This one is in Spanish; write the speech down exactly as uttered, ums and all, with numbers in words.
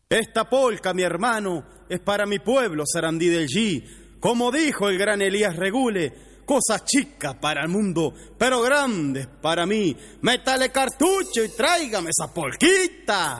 Esta polca, mi hermano, es para mi pueblo Sarandí del G. Como dijo el gran Elías Regule, cosas chicas para el mundo, pero grandes para mí. Métale cartucho y tráigame esa polquita.